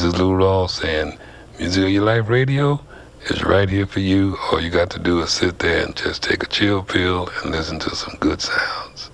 is Lou Ross saying, Music of Your Life Radio is right here for you. All you got to do is sit there and just take a chill pill and listen to some good sounds.